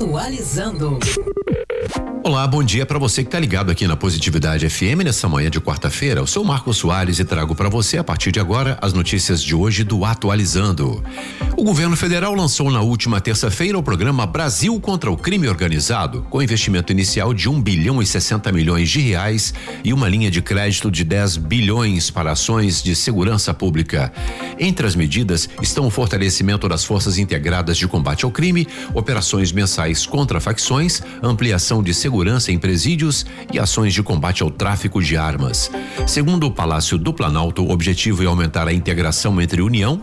Atualizando. Olá, bom dia para você que tá ligado aqui na Positividade FM nessa manhã de quarta-feira. Eu sou Marcos Soares e trago para você a partir de agora as notícias de hoje do Atualizando. O governo federal lançou na última terça-feira o programa Brasil contra o Crime Organizado, com investimento inicial de 1 bilhão e 60 milhões de reais e uma linha de crédito de 10 bilhões para ações de segurança pública. Entre as medidas estão o fortalecimento das forças integradas de combate ao crime, operações mensais contra facções, ampliação de segurança em presídios e ações de combate ao tráfico de armas. Segundo o Palácio do Planalto, o objetivo é aumentar a integração entre União,